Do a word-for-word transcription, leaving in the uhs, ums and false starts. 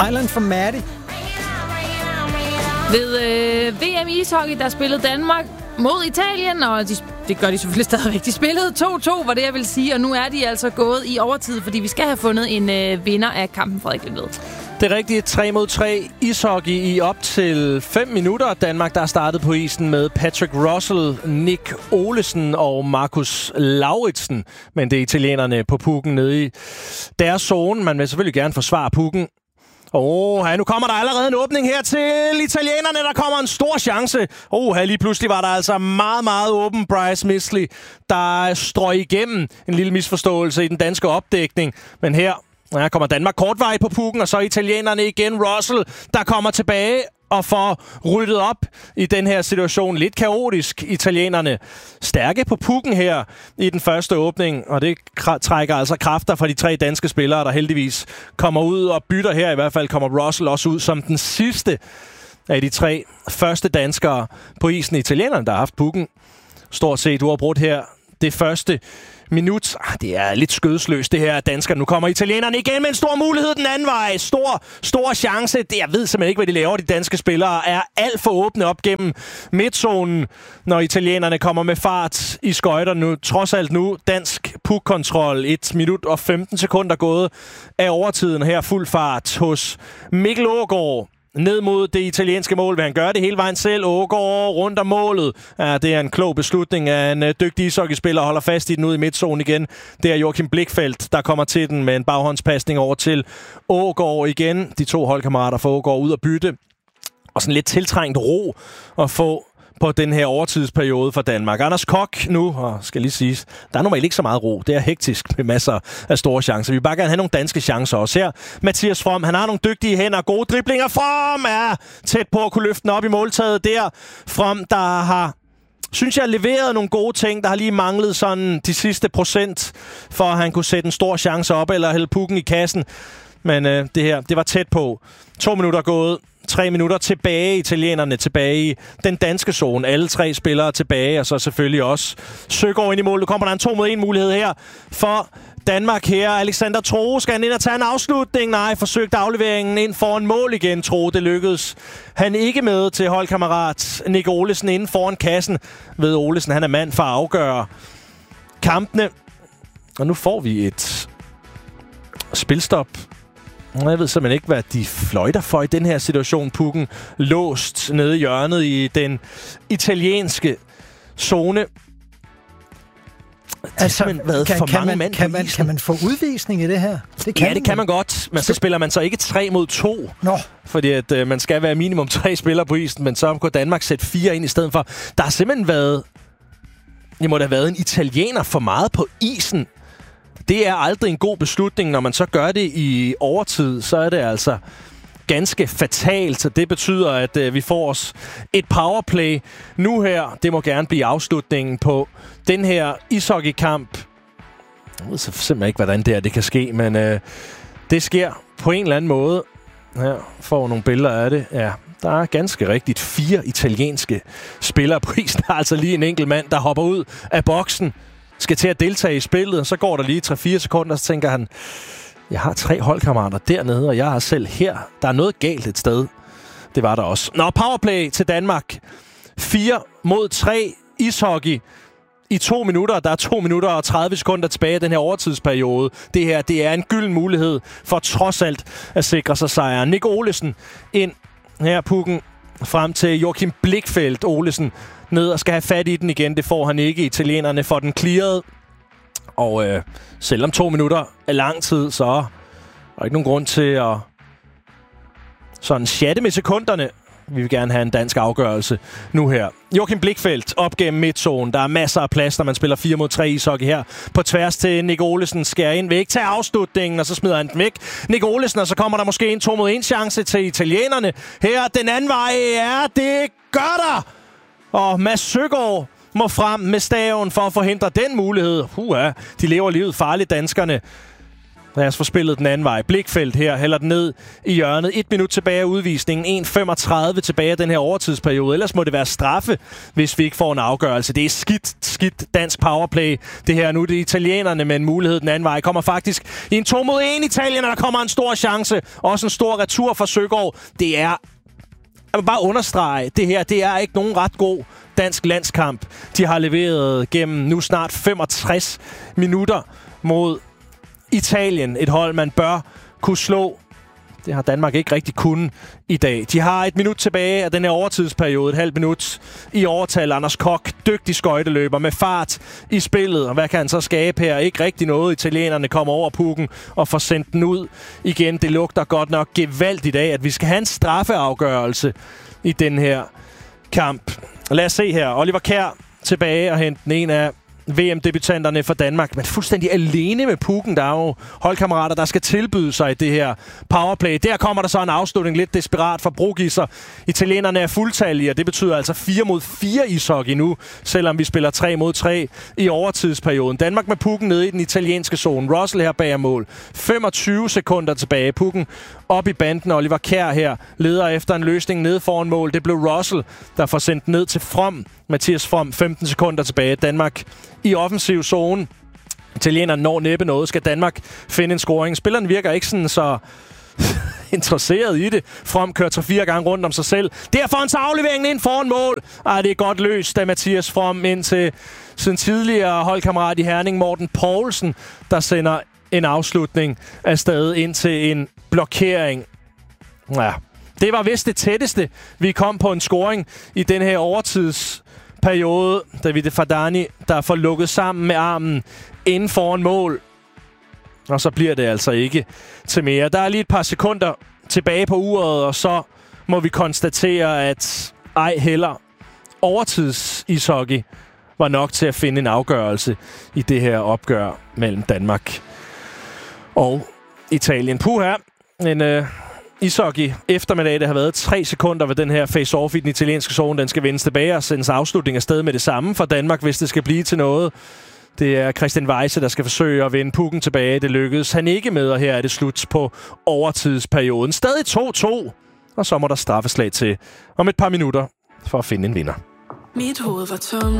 Island from Maddie. Ved øh, V M ishockey, der spillede Danmark mod Italien, og de, det gør de selvfølgelig stadigvæk. De spillede to to, var det jeg vil sige, og nu er de altså gået i overtid, fordi vi skal have fundet en øh, vinder af kampen, Frederik Lindved. Det er rigtigt. tre mod tre ishockey i op til fem minutter. Danmark, der er startet på isen med Patrick Russell, Nick Olesen og Markus Lauritsen. Men det er italienerne på pucken nede i deres zone. Man vil selvfølgelig gerne forsvare pucken. Åh, oh, nu kommer der allerede en åbning her til italienerne. Der kommer en stor chance. Åh, oh, lige pludselig var der altså meget, meget åben Bryce Misley, der strøg igennem en lille misforståelse i den danske opdækning. Men her ja, kommer Danmark kortvej på pucken, og så italienerne igen. Russell, der kommer tilbage og får ryddet op i den her situation. Lidt kaotisk, italienerne. Stærke på pucken her i den første åbning, og det kr- trækker altså kræfter fra de tre danske spillere, der heldigvis kommer ud og bytter her. I hvert fald kommer Russell også ud som den sidste af de tre første danskere på isen. Italienerne, der har haft pucken stort set uafbrudt her det første minut. Ah, det er lidt skødesløst, det her danskerne. Nu kommer italienerne igen med en stor mulighed den anden vej. Stor, stor chance. Det, jeg ved simpelthen ikke, hvad de laver. De danske spillere er alt for åbne op gennem midtzonen, når italienerne kommer med fart i skøjter nu. Trods alt nu dansk puckkontrol. et minut og femten sekunder gået af overtiden her. Fuld fart hos Mikkel Aagaard. Ned mod det italienske mål. Vil han gøre det hele vejen selv? Aagaard rundt om målet. Ja, det er en klog beslutning af en dygtig ishockeyspiller. Holder fast i den ud i midtzonen igen. Det er Joachim Blichfeldt, der kommer til den med en baghåndspasning over til Aagaard igen. De to holdkammerater får Aagaard ud at bytte. Og sådan lidt tiltrængt ro at få på den her overtidsperiode for Danmark. Anders Koch nu, og skal lige siges, der er normalt ikke så meget ro. Det er hektisk med masser af store chancer. Vi vil bare gerne have nogle danske chancer også her. Mathias From, han har nogle dygtige hænder, gode driblinger. From er tæt på at kunne løfte den op i måltaget der. From, der har, synes jeg, leveret nogle gode ting. Der har lige manglet sådan de sidste procent, for at han kunne sætte en stor chance op, eller hælde pucken i kassen. Men øh, det her, det var tæt på. To minutter gået. Tre minutter tilbage, italienerne tilbage i den danske zone. Alle tre spillere tilbage, og så selvfølgelig også Søgaard ind i mål. Nu kommer der en to mod en mulighed her for Danmark her. Alexander Troe skal han ind og tage en afslutning. Nej, forsøgte afleveringen ind foran mål igen, Troe. Det lykkedes han ikke med til holdkammerat Nick Olesen inden foran kassen. Ved Olesen, han er mand for at afgøre kampene. Og nu får vi et spilstop. Jeg ved simpelthen ikke, hvad de fløjter for i den her situation. Pucken låst nede i hjørnet i den italienske zone. Altså, kan, for kan, mange man, kan, man, kan man få udvisning i det her? Det kan ja, det kan man godt. Men så spiller man så ikke tre mod to. Nå. Fordi at, øh, man skal være minimum tre spillere på isen, men så går Danmark sætte fire ind i stedet for. Der har simpelthen været... Det må da have været en italiener for meget på isen. Det er aldrig en god beslutning. Når man så gør det i overtid, så er det altså ganske fatalt. Så det betyder, at øh, vi får os et powerplay nu her. Det må gerne blive afslutningen på den her ishockeykamp. Jeg ved så simpelthen ikke, hvordan det her det kan ske, men øh, det sker på en eller anden måde. Her får nogle billeder af det. Ja, der er ganske rigtigt fire italienske spillere på isen. Der er altså lige en enkelt mand, der hopper ud af boksen, skal til at deltage i spillet, og så går der lige tre fire sekunder, så tænker han, jeg har tre holdkammerater dernede, og jeg har selv her. Der er noget galt et sted. Det var der også. Nå, powerplay til Danmark. fire mod tre ishockey i to minutter. Der er to minutter og tredive sekunder tilbage af den her overtidsperiode. Det her, det er en gylden mulighed for trods alt at sikre sig sejren. Nick Olesen ind her pukken frem til Joachim Blichfeldt. Olesen ned og skal have fat i den igen. Det får han ikke. Italienerne får den clearet. Og øh, selvom to minutter er lang tid, så er der ikke nogen grund til at sådan chatte med sekunderne. Vi vil gerne have en dansk afgørelse nu her. Joachim Blichfeldt op gennem midtzonen. Der er masser af plads, når man spiller fire mod tre ishockey her. På tværs til Nick Olesen. Skærer ind væk. Tager afslutningen, og så smider han den væk. Nick Olesen, og så kommer der måske en to mod en chance til italienerne. Her den anden vej. Ja, det gør der! Og Mads Søgaard må frem med staven for at forhindre den mulighed. Uha, de lever livet farligt, danskerne. Lad os få spillet den anden vej. Blikfeldt her hælder den ned i hjørnet. Et minut tilbage af udvisningen. en femogtredive tilbage af den her overtidsperiode. Ellers må det være straffe, hvis vi ikke får en afgørelse. Det er skidt, skidt dansk powerplay. Det her nu, det er italienerne med en mulighed den anden vej. Kommer faktisk i en to mod en Italien, og der kommer en stor chance. Også en stor retur for Søgaard. Det er... Jeg vil bare understrege, det her, det er ikke nogen ret god dansk landskamp. De har leveret gennem nu snart femogtres minutter mod Italien. Et hold, man bør kunne slå. Det har Danmark ikke rigtig kunnet i dag. De har et minut tilbage af den her overtidsperiode. Et halvt minut i overtal. Anders Koch, dygtig skøjteløber med fart i spillet. Og hvad kan han så skabe her? Ikke rigtig noget. Italienerne kommer over pukken og får sendt den ud igen. Det lugter godt nok gevaldigt af, at vi skal have en straffeafgørelse i den her kamp. Lad os se her. Oliver Kjær tilbage og hente den en af V M-debutanterne for Danmark, men fuldstændig alene med pukken. Der er jo holdkammerater, der skal tilbyde sig i det her powerplay. Der kommer der så en afslutning, lidt desperat for Brogisser. Italienerne er fuldtallige, og det betyder altså fire mod fire ishockey nu, selvom vi spiller tre mod tre i overtidsperioden. Danmark med pukken nede i den italienske zone. Russell her bag mål. femogtyve sekunder tilbage. Pukken op i banden. Oliver Kjær her leder efter en løsning nede foran mål. Det blev Russell, der får sendt ned til From. Mathias From, femten sekunder tilbage. Danmark i offensiv zone. Italienerne når næppe noget. Skal Danmark finde en scoring? Spilleren virker ikke sådan så interesseret i det. From kører tre-fire gange rundt om sig selv. Derfor en afleveringen ind foran mål. Ej, det er godt løst af Mathias From ind til sin tidligere holdkammerat i Herning, Morten Poulsen, der sender en afslutning afsted ind til en blokering. Ja, det var vist det tætteste, vi kom på en scoring i den her overtidsperiode. Davide Fardani, der får lukket sammen med armen inden foran mål. Og så bliver det altså ikke til mere. Der er lige et par sekunder tilbage på uret, og så må vi konstatere, at ej heller overtidsishockey var nok til at finde en afgørelse i det her opgør mellem Danmark og Italien. Puha, en øh, ishockey eftermiddag, der har været tre sekunder ved den her face-off i den italienske zone. Den skal vendes tilbage og sendes afslutning afsted med det samme for Danmark, hvis det skal blive til noget. Det er Christian Weisse, der skal forsøge at vende pukken tilbage. Det lykkedes han ikke med, og her er det slut på overtidsperioden. Stadig to to, og så må der straffeslag til om et par minutter for at finde en vinder. Mit hoved var tom.